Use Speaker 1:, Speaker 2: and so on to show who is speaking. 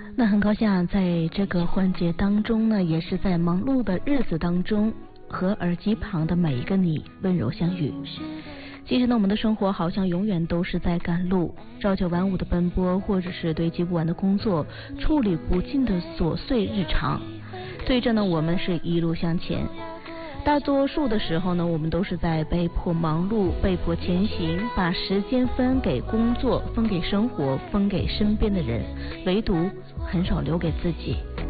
Speaker 1: 那很高兴在这个环节当中呢，也是在忙碌的日子当中，和耳机旁的每一个你温柔相遇。其实呢，我们的生活好像永远都是在赶路，朝九晚五的奔波，或者是堆积不完的工作，处理不尽的琐碎日常。对着呢，我们是一路向前。大多数的时候呢，我们都是在被迫忙碌，被迫前行，把时间分给工作，分给生活，分给身边的人，唯独很少留给自己。